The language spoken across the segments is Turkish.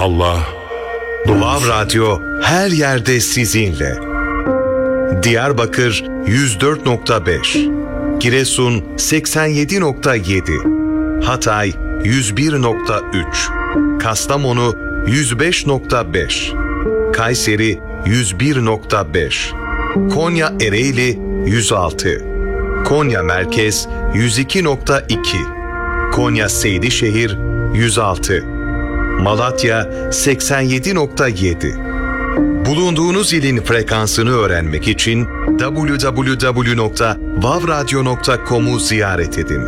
Allah. Vav Radyo her yerde sizinle. Diyarbakır 104.5, Giresun 87.7, Hatay 101.3, Kastamonu 105.5, Kayseri 101.5, Konya Ereğli 106, Konya Merkez 102.2, Konya Seydişehir 106, Malatya 87.7. Bulunduğunuz ilin frekansını öğrenmek için www.vavradyo.com'u ziyaret edin.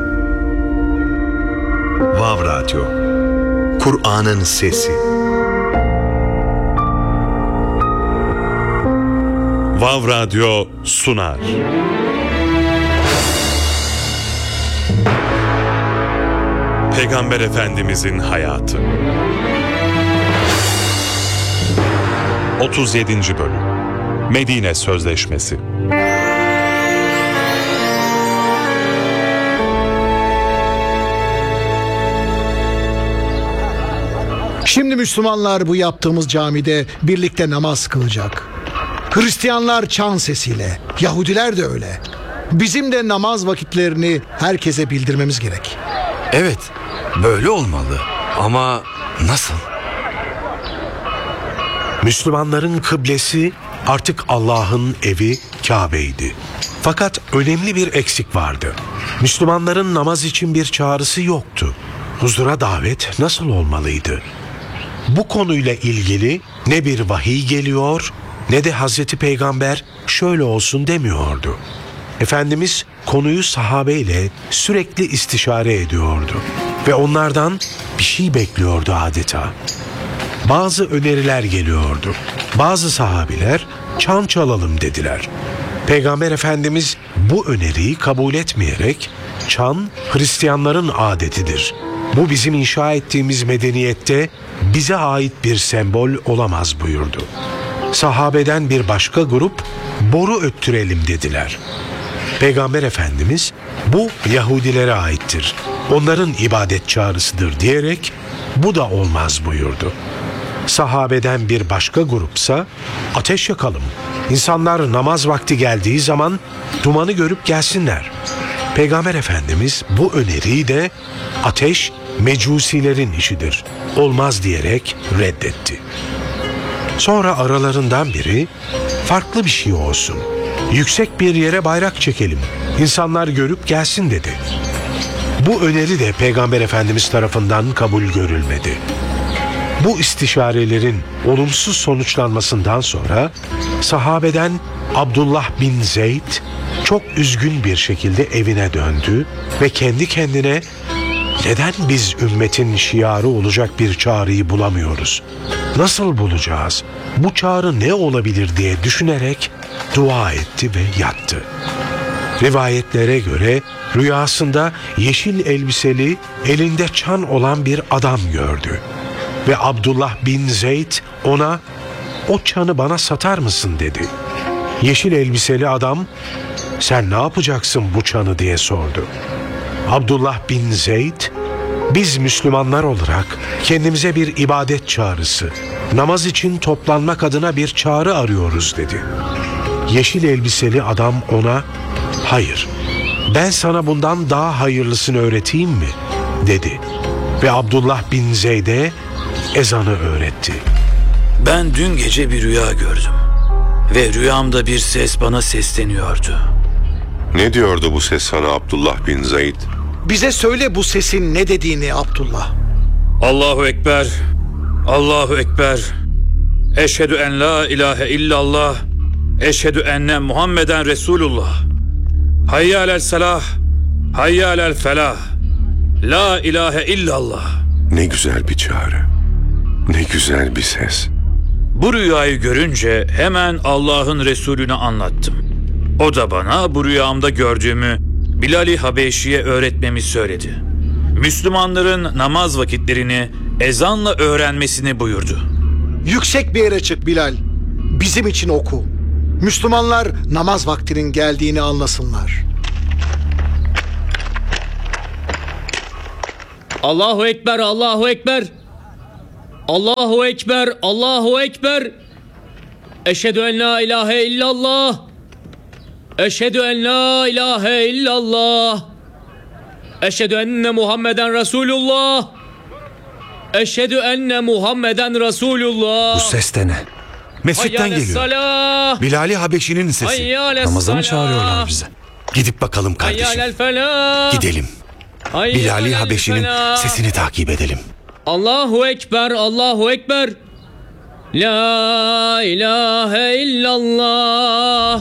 Vav Radyo, Kur'an'ın sesi. Vav Radyo sunar. Peygamber Efendimizin hayatı. 37. bölüm. Medine Sözleşmesi. Şimdi Müslümanlar bu yaptığımız camide birlikte namaz kılacak. Hristiyanlar çan sesiyle, Yahudiler de öyle. Bizim de namaz vakitlerini herkese bildirmemiz gerek. Evet, böyle olmalı. Ama nasıl? Müslümanların kıblesi artık Allah'ın evi Kabe'ydi. Fakat önemli bir eksik vardı. Müslümanların namaz için bir çağrısı yoktu. Huzura davet nasıl olmalıydı? Bu konuyla ilgili ne bir vahiy geliyor ne de Hazreti Peygamber şöyle olsun demiyordu. Efendimiz konuyu sahabeyle sürekli istişare ediyordu ve onlardan bir şey bekliyordu adeta. Bazı öneriler geliyordu. Bazı sahabiler çan çalalım dediler. Peygamber Efendimiz bu öneriyi kabul etmeyerek çan Hristiyanların adetidir. Bu bizim inşa ettiğimiz medeniyette bize ait bir sembol olamaz buyurdu. Sahabeden bir başka grup boru öttürelim dediler. Peygamber Efendimiz bu Yahudilere aittir, onların ibadet çağrısıdır diyerek bu da olmaz buyurdu. Sahabeden bir başka grupsa ateş yakalım, İnsanlar namaz vakti geldiği zaman dumanı görüp gelsinler. Peygamber Efendimiz bu öneriyi de ateş mecusilerin işidir, olmaz diyerek reddetti. Sonra aralarından biri farklı bir şey olsun, yüksek bir yere bayrak çekelim, İnsanlar görüp gelsin dedi. Bu öneri de Peygamber Efendimiz tarafından kabul görülmedi. Bu istişarelerin olumsuz sonuçlanmasından sonra sahabeden Abdullah bin Zeyd çok üzgün bir şekilde evine döndü ve kendi kendine neden biz ümmetin şiarı olacak bir çağrıyı bulamıyoruz? Nasıl bulacağız? Bu çağrı ne olabilir diye düşünerek dua etti ve yattı. Rivayetlere göre rüyasında yeşil elbiseli, elinde çan olan bir adam gördü. Ve Abdullah bin Zeyd ona "O çanı bana satar mısın?" dedi. Yeşil elbiseli adam "Sen ne yapacaksın bu çanı?" diye sordu. Abdullah bin Zeyd "Biz Müslümanlar olarak kendimize bir ibadet çağrısı, namaz için toplanmak adına bir çağrı arıyoruz" dedi. Yeşil elbiseli adam ona "Hayır, ben sana bundan daha hayırlısını öğreteyim mi?" dedi. Ve Abdullah bin Zeyd'e ezanı öğretti. Ben dün gece bir rüya gördüm ve rüyamda bir ses bana sesleniyordu. Ne diyordu bu ses sana Abdullah bin Zeyd? Bize söyle bu sesin ne dediğini Abdullah. Allahu Ekber, Allahu Ekber, eşhedü en la ilahe illallah, eşhedü enne Muhammeden Resulullah, hayya alel salah, hayya alel felah, la ilahe illallah. Ne güzel bir çağrı. Ne güzel bir ses. Bu rüyayı görünce hemen Allah'ın Resulüne anlattım. O da bana bu rüyamda gördüğümü Bilal-i Habeşi'ye öğretmemi söyledi. Müslümanların namaz vakitlerini ezanla öğrenmesini buyurdu. Yüksek bir yere çık Bilal. Bizim için oku. Müslümanlar namaz vaktinin geldiğini anlasınlar. Allahu Ekber, Allahu Ekber. Allahu Ekber, Allahu Ekber. Eşhedü en la ilahe illallah. Eşhedü en la ilahe illallah. Eşhedü enne Muhammeden Resulullah. Eşhedü enne Muhammeden Resulullah. Bu ses de ne? Mescitten Hayyâle geliyor. salâh. Bilal-i Habeşi'nin sesi. Hayyâle Namaza mı salâh. çağırıyorlar bize? Gidip bakalım kardeşim. Hayyâlel felâh. Gidelim. Hayyâlel Bilal-i Habeşi'nin felâh. sesini takip edelim. Allahu Ekber, Allahu Ekber. La ilahe illallah.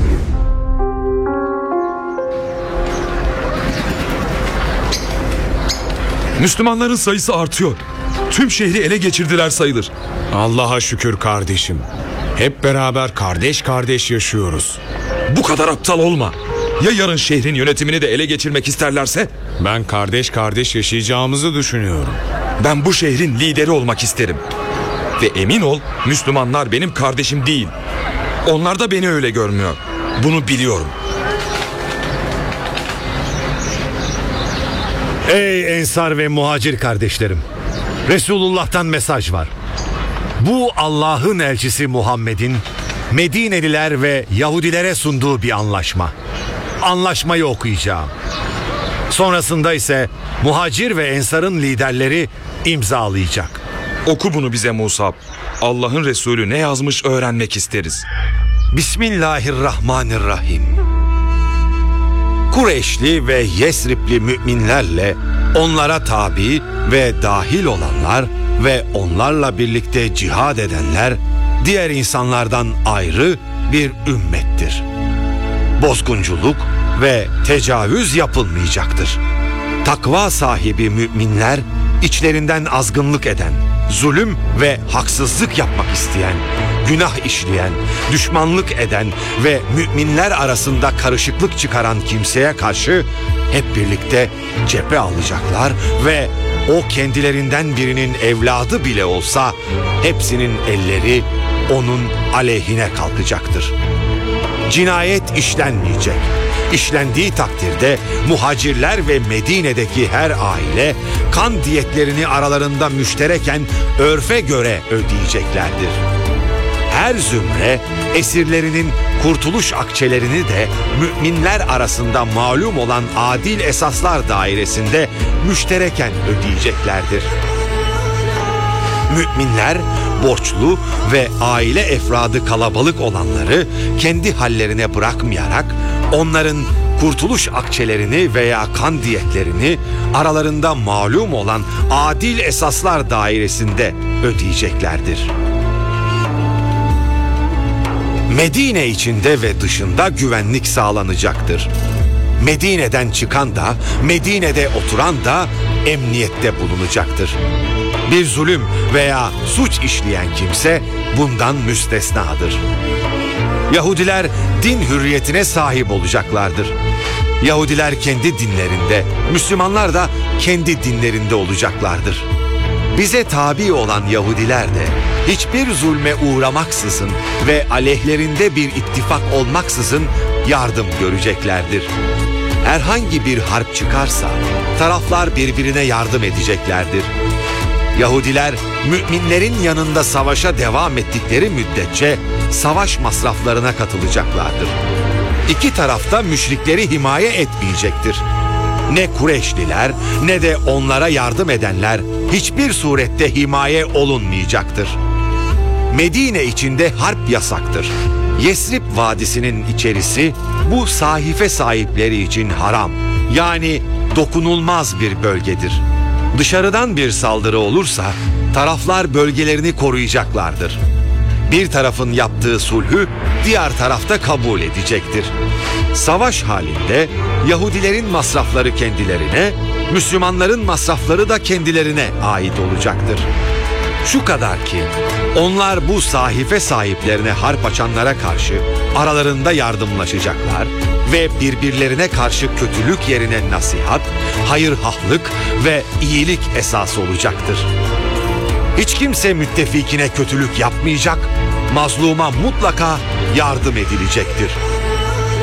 Müslümanların sayısı artıyor. Tüm şehri ele geçirdiler sayılır. Allah'a şükür kardeşim. Hep beraber kardeş kardeş yaşıyoruz. Bu kadar aptal olma. Ya yarın şehrin yönetimini de ele geçirmek isterlerse? Ben kardeş kardeş yaşayacağımızı düşünüyorum. Ben bu şehrin lideri olmak isterim. Ve emin ol, Müslümanlar benim kardeşim değil. Onlar da beni öyle görmüyor. Bunu biliyorum. Ey Ensar ve Muhacir kardeşlerim, Resulullah'tan mesaj var. Bu Allah'ın elçisi Muhammed'in Medineliler ve Yahudilere sunduğu bir anlaşma. Anlaşmayı okuyacağım. Sonrasında ise Muhacir ve Ensar'ın liderleri imzalayacak. Oku bunu bize Musab. Allah'ın Resulü ne yazmış öğrenmek isteriz. Bismillahirrahmanirrahim. Kureyşli ve Yesripli müminlerle onlara tabi ve dahil olanlar ve onlarla birlikte cihad edenler diğer insanlardan ayrı bir ümmettir. Bozgunculuk ve tecavüz yapılmayacaktır. Takva sahibi müminler içlerinden azgınlık eden, zulüm ve haksızlık yapmak isteyen, günah işleyen, düşmanlık eden ve müminler arasında karışıklık çıkaran kimseye karşı hep birlikte cephe alacaklar ve o kendilerinden birinin evladı bile olsa hepsinin elleri onun aleyhine kalkacaktır. Cinayet işlenmeyecek. İşlendiği takdirde muhacirler ve Medine'deki her aile kan diyetlerini aralarında müştereken örfe göre ödeyeceklerdir. Her zümre esirlerinin kurtuluş akçelerini de müminler arasında malum olan adil esaslar dairesinde müştereken ödeyeceklerdir. Müminler borçlu ve aile efradı kalabalık olanları kendi hallerine bırakmayarak onların kurtuluş akçelerini veya kan diyetlerini aralarında malum olan adil esaslar dairesinde ödeyeceklerdir. Medine içinde ve dışında güvenlik sağlanacaktır. Medine'den çıkan da, Medine'de oturan da emniyette bulunacaktır. Bir zulüm veya suç işleyen kimse bundan müstesnadır. Yahudiler din hürriyetine sahip olacaklardır. Yahudiler kendi dinlerinde, Müslümanlar da kendi dinlerinde olacaklardır. Bize tabi olan Yahudiler de hiçbir zulme uğramaksızın ve aleyhlerinde bir ittifak olmaksızın yardım göreceklerdir. Herhangi bir harp çıkarsa taraflar birbirine yardım edeceklerdir. Yahudiler müminlerin yanında savaşa devam ettikleri müddetçe savaş masraflarına katılacaklardır. İki tarafta müşrikleri himaye etmeyecektir. Ne Kureyşliler ne de onlara yardım edenler hiçbir surette himaye olunmayacaktır. Medine içinde harp yasaktır. Yesrib Vadisi'nin içerisi bu sahife sahipleri için haram, yani dokunulmaz bir bölgedir. Dışarıdan bir saldırı olursa taraflar bölgelerini koruyacaklardır. Bir tarafın yaptığı sulhü diğer tarafta kabul edecektir. Savaş halinde Yahudilerin masrafları kendilerine, Müslümanların masrafları da kendilerine ait olacaktır. Şu kadar ki onlar bu sahife sahiplerine harp açanlara karşı aralarında yardımlaşacaklar ve birbirlerine karşı kötülük yerine nasihat, hayırhahlık ve iyilik esas olacaktır. Hiç kimse müttefikine kötülük yapmayacak, mazluma mutlaka yardım edilecektir.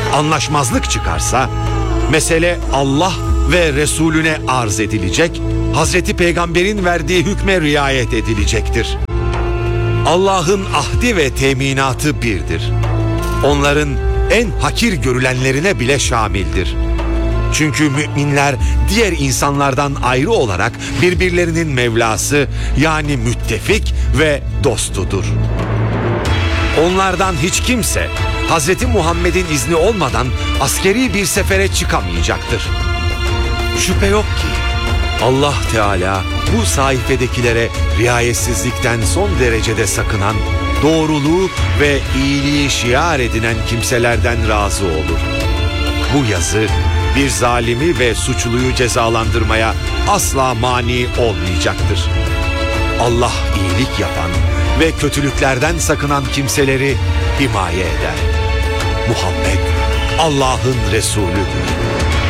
Anlaşmazlık çıkarsa mesele Allah ve Resulüne arz edilecek, Hazreti Peygamber'in verdiği hükme riayet edilecektir. Allah'ın ahdi ve teminatı birdir. Onların en hakir görülenlerine bile şamildir. Çünkü müminler diğer insanlardan ayrı olarak birbirlerinin Mevlası yani müttefik ve dostudur. Onlardan hiç kimse Hz. Muhammed'in izni olmadan askeri bir sefere çıkamayacaktır. Şüphe yok ki Allah Teala bu sayfedekilere riayetsizlikten son derecede sakınan, doğruluğu ve iyiliği şiar edinen kimselerden razı olur. Bu yazı bir zalimi ve suçluyu cezalandırmaya asla mani olmayacaktır. Allah iyilik yapan ve kötülüklerden sakınan kimseleri himaye eder. Muhammed Allah'ın Resulüdür.